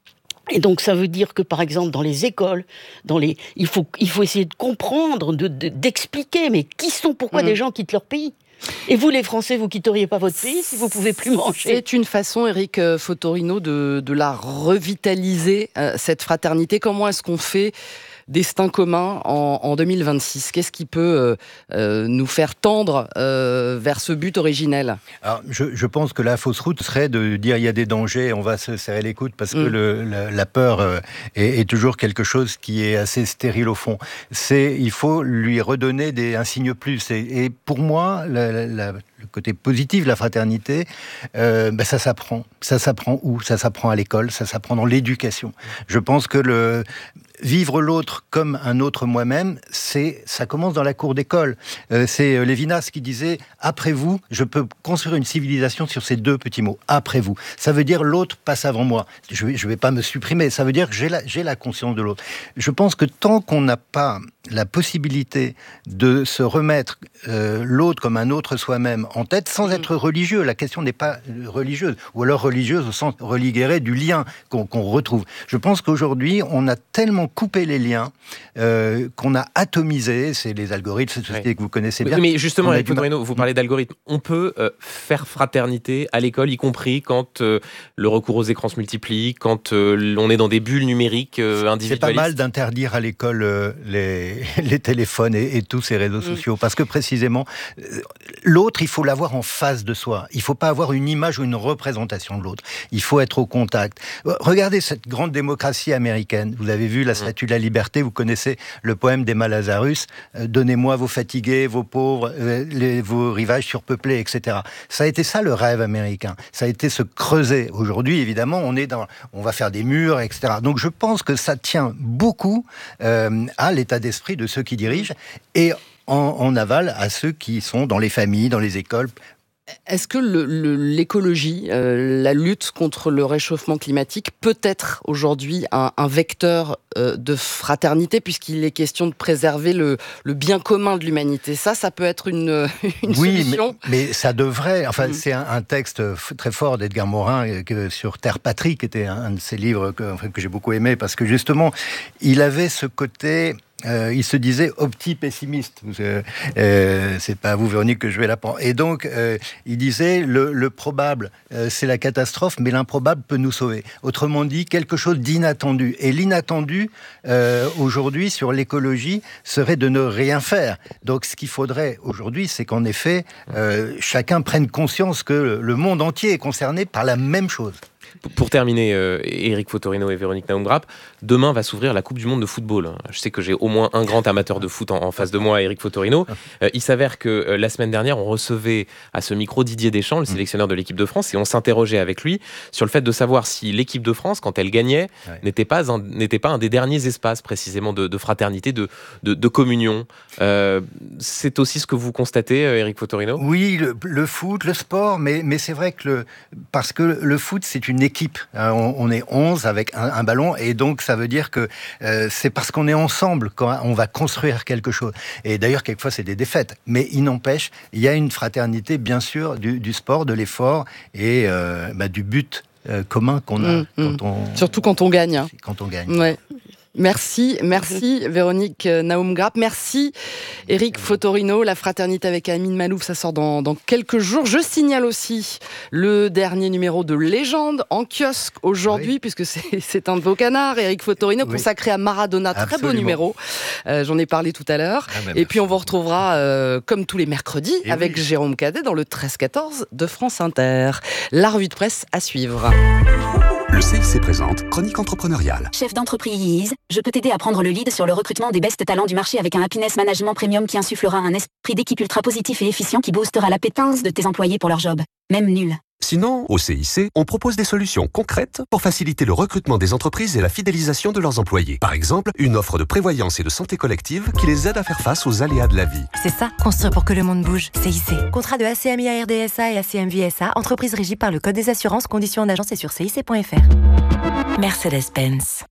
Et donc ça veut dire que, par exemple, dans les écoles, dans les, il faut, il faut essayer de comprendre, de, de, d'expliquer, mais qui sont, pourquoi mmh. des gens quittent leur pays ? Et vous, les Français, vous quitteriez pas votre pays si vous pouvez plus manger. C'est une façon, Éric Fotorino, de, de la revitaliser, euh, cette fraternité. Comment est-ce qu'on fait destin commun en, en deux mille vingt-six? Qu'est-ce qui peut euh, euh, nous faire tendre euh, vers ce but originel? Alors, je, je pense que la fausse route serait de dire il y a des dangers, on va se serrer les coudes parce mmh. que le, la, la peur euh, est, est toujours quelque chose qui est assez stérile au fond. C'est, il faut lui redonner des, un signe plus. Et, et pour moi, la, la, la, le côté positif de la fraternité, euh, ben ça s'apprend. Ça s'apprend où? Ça s'apprend à l'école, ça s'apprend dans l'éducation. Je pense que le vivre l'autre comme un autre moi-même, c'est, ça commence dans la cour d'école. Euh, c'est Lévinas qui disait « Après vous, je peux construire une civilisation sur ces deux petits mots. Après vous. » Ça veut dire l'autre passe avant moi. Je ne vais, je vais pas me supprimer. Ça veut dire que j'ai la, j'ai la conscience de l'autre. Je pense que tant qu'on n'a pas la possibilité de se remettre euh, l'autre comme un autre soi-même en tête, sans mmh. être religieux, la question n'est pas religieuse, ou alors religieuse au sens religéré du lien qu'on, qu'on retrouve. Je pense qu'aujourd'hui, on a tellement coupé les liens euh, qu'on a atomisé, c'est les algorithmes, cette société oui. que vous connaissez bien. Mais justement, Eric Fotorino, vous parlez d'algorithmes. On peut euh, faire fraternité à l'école, y compris quand euh, le recours aux écrans se multiplie, quand euh, on est dans des bulles numériques euh, individualistes. C'est pas mal d'interdire à l'école euh, les, les téléphones et, et tous ces réseaux sociaux, mmh. parce que précisément, l'autre, il faut l'avoir en face de soi. Il ne faut pas avoir une image ou une représentation de l'autre. Il faut être au contact. Regardez cette grande démocratie américaine. Vous avez vu la Statue de la Liberté, vous connaissez le poème d'Emma Lazarus, euh, « Donnez-moi vos fatigués, vos pauvres, euh, les, vos rivages surpeuplés, et cetera » Ça a été ça le rêve américain. Ça a été se creuser. Aujourd'hui, évidemment, on est dans, on va faire des murs, et cetera. Donc je pense que ça tient beaucoup euh, à l'état d'esprit de ceux qui dirigent et en, en aval à ceux qui sont dans les familles, dans les écoles. Est-ce que le, le, l'écologie, euh, la lutte contre le réchauffement climatique peut être aujourd'hui un, un vecteur euh, de fraternité, puisqu'il est question de préserver le, le bien commun de l'humanité? Ça, ça peut être une, une oui, solution. Mais, mais ça devrait. Enfin, mmh. c'est un, un texte très fort d'Edgar Morin que, sur Terre Patrie, qui était un, un de ses livres que, enfin, que j'ai beaucoup aimé, parce que justement, il avait ce côté... Euh, il se disait opti-pessimiste. Euh, euh, c'est pas à vous, Véronique, que je vais l'apprendre. Et donc, euh, il disait le, le probable, euh, c'est la catastrophe, mais l'improbable peut nous sauver. Autrement dit, quelque chose d'inattendu. Et l'inattendu, euh, aujourd'hui, sur l'écologie, serait de ne rien faire. Donc, ce qu'il faudrait aujourd'hui, c'est qu'en effet, euh, chacun prenne conscience que le monde entier est concerné par la même chose. Pour terminer, euh, Eric Fotorino et Véronique Naum-Grappe, demain va s'ouvrir la Coupe du Monde de football. Je sais que j'ai au moins un grand amateur de foot en, en face de moi, Eric Fotorino. Euh, il s'avère que euh, la semaine dernière, on recevait à ce micro Didier Deschamps, le sélectionneur de l'équipe de France, et on s'interrogeait avec lui sur le fait de savoir si l'équipe de France, quand elle gagnait, ouais. n'était pas un, n'était pas un des derniers espaces précisément de, de fraternité, de, de, de communion. Euh, c'est aussi ce que vous constatez, Eric Fotorino ? Oui, le, le foot, le sport, mais, mais c'est vrai que le, parce que le foot, c'est une équipe. On, on est onze avec un, un ballon, et donc ça veut dire que euh, c'est parce qu'on est ensemble qu'on va construire quelque chose. Et d'ailleurs, quelquefois, c'est des défaites. Mais il n'empêche, il y a une fraternité, bien sûr, du, du sport, de l'effort et euh, bah, du but euh, commun qu'on a. Mmh, quand on, surtout quand on gagne. Quand on gagne. Ouais. Merci, merci Véronique Naum-Grappe, merci Eric Fotorino. La fraternité avec Amine Malouf, ça sort dans, dans quelques jours. Je signale aussi le dernier numéro de Légende en kiosque aujourd'hui, oui. puisque c'est, c'est un de vos canards, Eric Fotorino, oui. consacré à Maradona. Très Absolument. Beau numéro, euh, j'en ai parlé tout à l'heure. Ah ben, et puis on vous retrouvera euh, comme tous les mercredis et avec oui. Jérôme Cadet dans le treize quatorze de France Inter. La revue de presse à suivre. Le C I C présente Chronique entrepreneuriale. Chef d'entreprise, je peux t'aider à prendre le lead sur le recrutement des best talents du marché avec un Happiness Management Premium qui insufflera un esprit d'équipe ultra positif et efficient qui boostera l'appétence de tes employés pour leur job, même nul. Sinon, au C I C, on propose des solutions concrètes pour faciliter le recrutement des entreprises et la fidélisation de leurs employés. Par exemple, une offre de prévoyance et de santé collective qui les aide à faire face aux aléas de la vie. C'est ça, construire pour que le monde bouge. C I C. Contrat de A C M I A R D S A et A C M V S A, entreprise régie par le Code des assurances, conditions en agence et sur C I C point F R. Mercedes-Benz.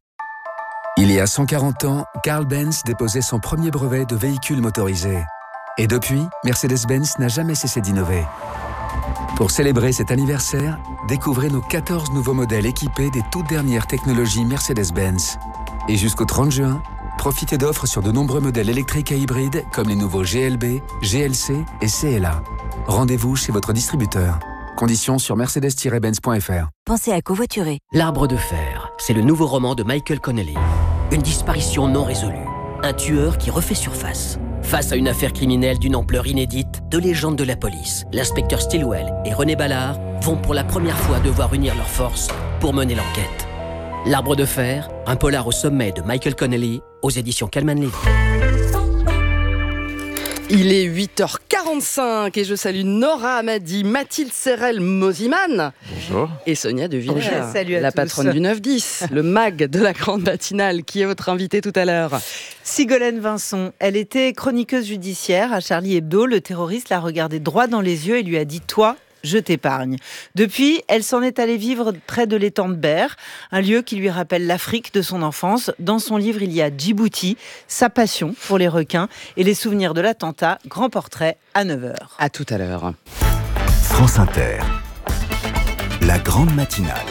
Il y a cent quarante ans, Carl Benz déposait son premier brevet de véhicule motorisé. Et depuis, Mercedes-Benz n'a jamais cessé d'innover. Pour célébrer cet anniversaire, découvrez nos quatorze nouveaux modèles équipés des toutes dernières technologies Mercedes-Benz. Et jusqu'au trente juin, profitez d'offres sur de nombreux modèles électriques et hybrides comme les nouveaux G L B, G L C et C L A. Rendez-vous chez votre distributeur. Conditions sur mercedes tiret benz point F R. Pensez à covoiturer. L'Arbre de fer, c'est le nouveau roman de Michael Connelly. Une disparition non résolue. Un tueur qui refait surface. Face à une affaire criminelle d'une ampleur inédite, deux légendes de la police, l'inspecteur Stilwell et René Ballard, vont pour la première fois devoir unir leurs forces pour mener l'enquête. L'Arbre de fer, un polar au sommet de Michael Connelly, aux éditions Calman Levy. Il est huit heures quarante-cinq et je salue Nora Hamadi, Mathilde Serrel-Moziman. Bonjour. Et Sonia De Villers, Bonjour. Salut à la tous. patronne du neuf dix, le mag de la grande matinale, qui est votre invitée tout à l'heure. Sigolène Vincent, elle était chroniqueuse judiciaire à Charlie Hebdo. Le terroriste l'a regardé droit dans les yeux et lui a dit « Toi, je t'épargne ». Depuis, elle s'en est allée vivre près de l'étang de Berre, un lieu qui lui rappelle l'Afrique de son enfance. Dans son livre, il y a Djibouti, sa passion pour les requins et les souvenirs de l'attentat. Grand portrait à neuf heures. À tout à l'heure. France Inter, la grande matinale.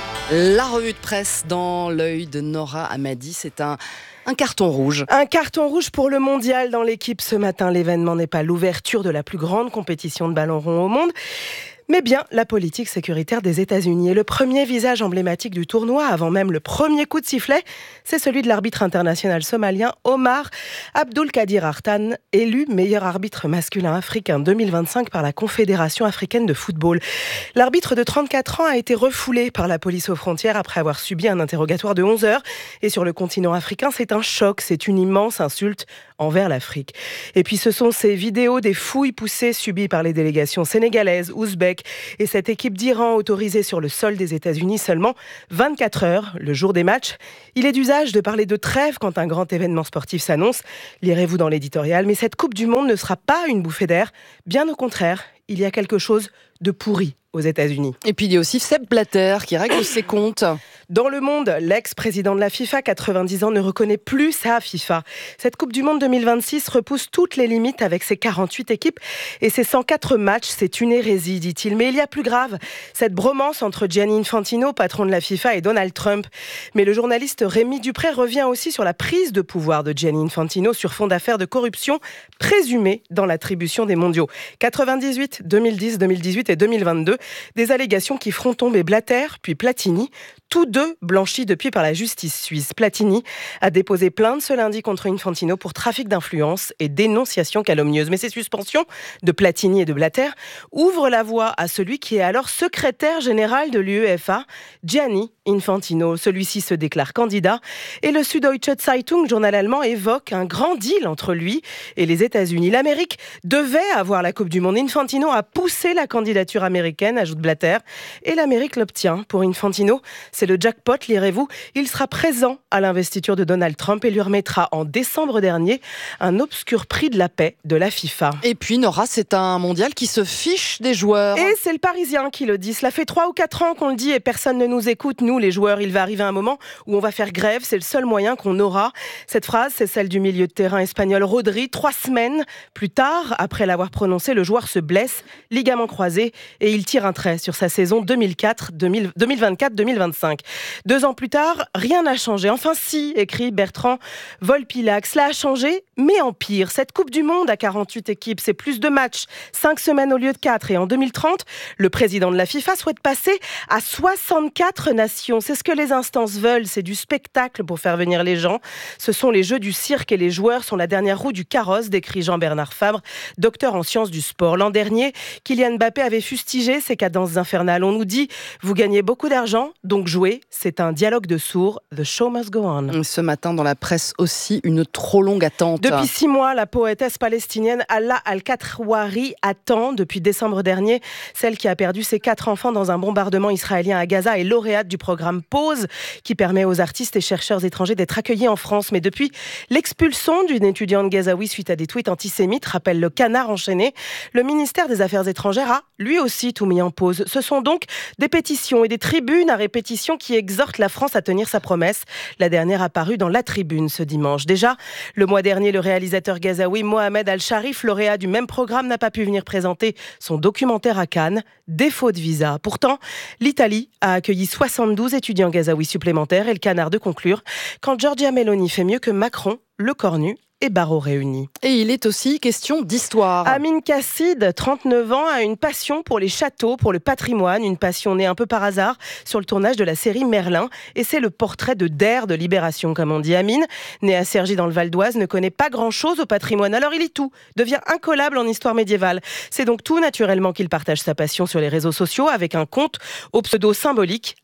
La revue de presse dans l'œil de Nora Hamadi, c'est un... Un carton rouge. Un carton rouge pour le mondial dans l'équipe ce matin. L'événement n'est pas l'ouverture de la plus grande compétition de ballon rond au monde, mais bien la politique sécuritaire des États-Unis. Et le premier visage emblématique du tournoi, avant même le premier coup de sifflet, c'est celui de l'arbitre international somalien Omar Abdulkadir Artan, élu meilleur arbitre masculin africain deux mille vingt-cinq par la Confédération africaine de football. L'arbitre de trente-quatre ans a été refoulé par la police aux frontières après avoir subi un interrogatoire de onze heures. Et sur le continent africain, c'est un choc, c'est une immense insulte envers l'Afrique. Et puis ce sont ces vidéos des fouilles poussées subies par les délégations sénégalaises, ouzbèques et cette équipe d'Iran autorisée sur le sol des États-Unis seulement vingt-quatre heures, le jour des matchs. Il est d'usage de parler de trêve quand un grand événement sportif s'annonce. Lirez-vous dans l'éditorial, mais cette Coupe du Monde ne sera pas une bouffée d'air. Bien au contraire, il y a quelque chose de pourri aux États-Unis. Et puis il y a aussi Sepp Blatter qui règle ses comptes. Dans le monde, l'ex-président de la FIFA, quatre-vingt-dix ans, ne reconnaît plus sa FIFA. Cette Coupe du Monde deux mille vingt-six repousse toutes les limites avec ses quarante-huit équipes et ses cent quatre matchs. C'est une hérésie, dit-il. Mais il y a plus grave, cette bromance entre Gianni Infantino, patron de la FIFA, et Donald Trump. Mais le journaliste Rémi Dupré revient aussi sur la prise de pouvoir de Gianni Infantino sur fond d'affaires de corruption présumée dans l'attribution des mondiaux. quatre-vingt-dix-huit, deux mille dix, deux mille dix-huit et deux mille vingt-deux. Des allégations qui feront tomber Blatter, puis Platini, tous deux blanchis depuis par la justice suisse. Platini a déposé plainte ce lundi contre Infantino pour trafic d'influence et dénonciation calomnieuse. Mais ces suspensions de Platini et de Blatter ouvrent la voie à celui qui est alors secrétaire général de l'UEFA, Gianni Infantino. Celui-ci se déclare candidat et le Süddeutsche Zeitung, journal allemand, évoque un grand deal entre lui et les États-Unis. L'Amérique devait avoir la Coupe du Monde. Infantino a poussé la candidature américaine, ajoute Blatter, et l'Amérique l'obtient. Pour Infantino, c'est le jackpot, lirez-vous. Il sera présent à l'investiture de Donald Trump et lui remettra en décembre dernier un obscur prix de la paix de la FIFA. Et puis Nora, c'est un mondial qui se fiche des joueurs. Et c'est le Parisien qui le dit. Cela fait trois ou quatre ans qu'on le dit et personne ne nous écoute. Nous, les joueurs, il va arriver un moment où on va faire grève. C'est le seul moyen qu'on aura. Cette phrase, c'est celle du milieu de terrain espagnol Rodri. Trois semaines plus tard, après l'avoir prononcé, le joueur se blesse, ligament croisé, et il tire un trait sur sa saison deux mille vingt-quatre deux mille vingt-cinq. Deux ans plus tard, rien n'a changé. Enfin si, écrit Bertrand Volpilac. Cela a changé, mais en pire. Cette Coupe du Monde à quarante-huit équipes, c'est plus de matchs, cinq semaines au lieu de quatre. Et en deux mille trente, le président de la FIFA souhaite passer à soixante-quatre nations. C'est ce que les instances veulent, c'est du spectacle pour faire venir les gens. Ce sont les jeux du cirque et les joueurs sont la dernière roue du carrosse, décrit Jean-Bernard Fabre, docteur en sciences du sport. L'an dernier, Kylian Mbappé avait fustigé ces cadences infernales. On nous dit, vous gagnez beaucoup d'argent, donc jouez. C'est un dialogue de sourds. The show must go on. Ce matin, dans la presse aussi, une trop longue attente. Depuis six mois, la poétesse palestinienne Alla Al-Katrouari attend. Depuis décembre dernier, celle qui a perdu ses quatre enfants dans un bombardement israélien à Gaza est lauréate du programme Pause, qui permet aux artistes et chercheurs étrangers d'être accueillis en France. Mais depuis l'expulsion d'une étudiante gazaoui suite à des tweets antisémites, rappelle le Canard enchaîné, le ministère des Affaires étrangères a lui aussi tout mis en pause. Ce sont donc des pétitions et des tribunes à répétition qui exhortent la France à tenir sa promesse. La dernière apparue dans La Tribune ce dimanche. Déjà, le mois dernier, le réalisateur gazaoui Mohamed Al-Sharif, lauréat du même programme, n'a pas pu venir présenter son documentaire à Cannes, défaut de visa. Pourtant, l'Italie a accueilli soixante-douze étudiants gazaouis supplémentaires et le Canard de conclure quand Giorgia Meloni fait mieux que Macron, le cornu et Barreau réunis. Et il est aussi question d'histoire. Amin Kassid, trente-neuf ans, a une passion pour les châteaux, pour le patrimoine, une passion née un peu par hasard sur le tournage de la série Merlin. Et c'est le portrait de Der de Libération, comme on dit. Amin, né à Cergy dans le Val d'Oise, ne connaît pas grand-chose au patrimoine. Alors il lit tout, devient incollable en histoire médiévale. C'est donc tout naturellement qu'il partage sa passion sur les réseaux sociaux avec un compte au pseudo symbolique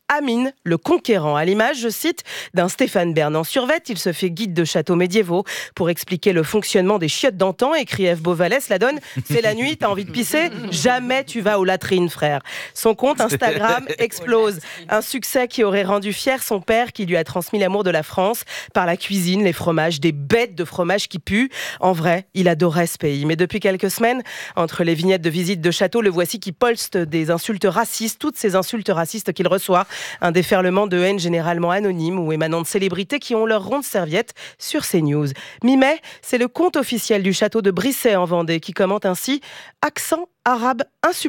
Amine, le conquérant. À l'image, je cite, d'un Stéphane Bern en survêt, il se fait guide de châteaux médiévaux pour expliquer le fonctionnement des chiottes d'antan, écrit F. Beauvalès, la donne, c'est la nuit, t'as envie de pisser, jamais tu vas aux latrines, frère. Son compte Instagram explose. Un succès qui aurait rendu fier son père qui lui a transmis l'amour de la France par la cuisine, les fromages, des bêtes de fromage qui puent. En vrai, il adorait ce pays. Mais depuis quelques semaines, entre les vignettes de visite de château, le voici qui poste des insultes racistes, toutes ces insultes racistes qu'il reçoit. Un déferlement de haine généralement anonyme ou émanant de célébrités qui ont leur ronde serviette sur CNews. Mi-mai, c'est le compte officiel du château de Brisset en Vendée qui commente ainsi « Accent arabe insupportable ».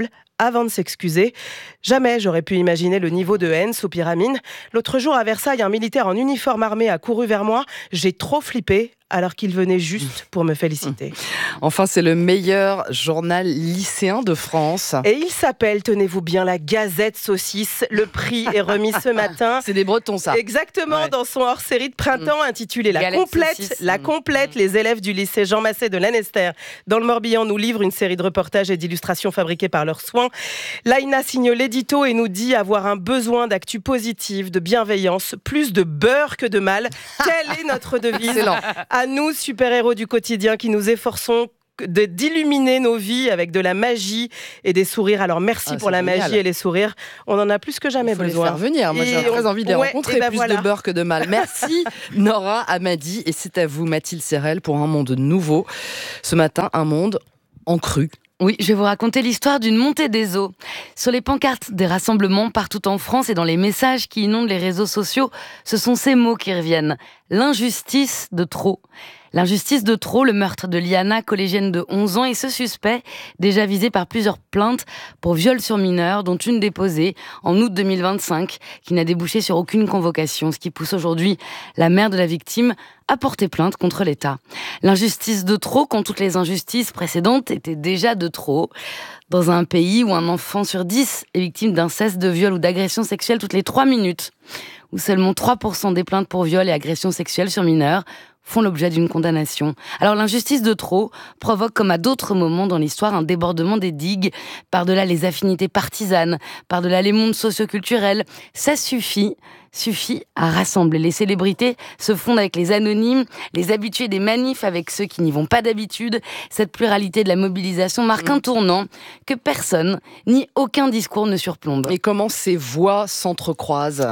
Avant de s'excuser, jamais j'aurais pu imaginer le niveau de haine, soupire Amine. L'autre jour à Versailles, un militaire en uniforme armé a couru vers moi. J'ai trop flippé alors qu'il venait juste pour me féliciter. Enfin, c'est le meilleur journal lycéen de France. Et il s'appelle, tenez-vous bien, la Gazette Saucisse. Le prix est remis ce matin. C'est des Bretons, ça. Exactement, ouais. Dans son hors-série de printemps mmh. intitulé La Galette Complète. Saucisse. La Complète, mmh. les élèves du lycée Jean Massé de Lanester dans le Morbihan nous livrent une série de reportages et d'illustrations fabriquées par leurs soins. Laïna signe l'édito et nous dit avoir un besoin d'actu positive, de bienveillance, plus de beurre que de mal. Telle est notre devise. Excellent. À nous, super-héros du quotidien, qui nous efforçons de, d'illuminer nos vies avec de la magie et des sourires. Alors merci ah, pour la génial. magie et les sourires. On en a plus que jamais Il faut besoin. Les faire venir. Moi, et j'ai on... très envie de les ouais, rencontrer. Ben plus voilà. de beurre que de mal. Merci Nora Amadi. Et c'est à vous, Mathilde Serrel, pour un monde nouveau. Ce matin, un monde en crue. Oui, je vais vous raconter l'histoire d'une montée des eaux. Sur les pancartes des rassemblements partout en France et dans les messages qui inondent les réseaux sociaux, ce sont ces mots qui reviennent. L'injustice de trop. L'injustice de trop, le meurtre de Liana, collégienne de onze ans, et ce suspect, déjà visé par plusieurs plaintes pour viol sur mineur, dont une déposée en août deux mille vingt-cinq, qui n'a débouché sur aucune convocation, ce qui pousse aujourd'hui la mère de la victime à porter plainte contre l'État. L'injustice de trop, quand toutes les injustices précédentes étaient déjà de trop. Dans un pays où un enfant sur dix est victime d'inceste, de viol ou d'agression sexuelle toutes les trois minutes, où seulement trois pour cent des plaintes pour viol et agression sexuelle sur mineurs font l'objet d'une condamnation. Alors l'injustice de trop provoque, comme à d'autres moments dans l'histoire, un débordement des digues, par-delà les affinités partisanes, par-delà les mondes socioculturels. Ça suffit, suffit à rassembler. Les célébrités se fondent avec les anonymes, les habitués des manifs avec ceux qui n'y vont pas d'habitude. Cette pluralité de la mobilisation marque mmh. un tournant que personne, ni aucun discours ne surplombe. Et comment ces voix s'entrecroisent ?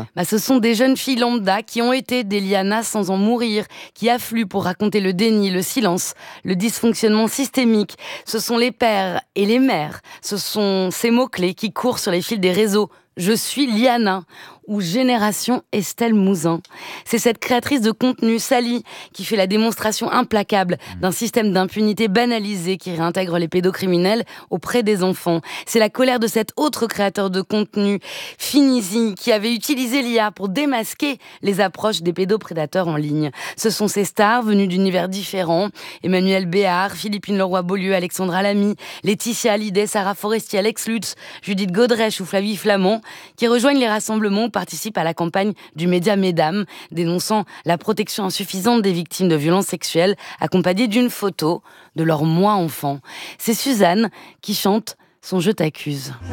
Bah, ce sont des jeunes filles lambda qui ont été des Liana sans en mourir, qui affluent pour raconter le déni, le silence, le dysfonctionnement systémique. Ce sont les pères et les mères. Ce sont ces mots-clés qui courent sur les fils des réseaux. Je suis Liana ou Génération Estelle Mouzin. C'est cette créatrice de contenu, Sally, qui fait la démonstration implacable d'un système d'impunité banalisé qui réintègre les pédocriminels auprès des enfants. C'est la colère de cet autre créateur de contenu, Finizi, qui avait utilisé l'I A pour démasquer les approches des pédoprédateurs en ligne. Ce sont ces stars venues d'univers différents, Emmanuel Béard, Philippine Leroy-Beaulieu, Alexandra Lamy, Laetitia Hallyday, Sarah Forestier, Alex Lutz, Judith Godrèche ou Flavie Flamand, qui rejoignent les rassemblements, participent à la campagne du média Mesdames, dénonçant la protection insuffisante des victimes de violences sexuelles, accompagnée d'une photo de leur moi enfant. C'est Suzanne qui chante son « Je t'accuse ».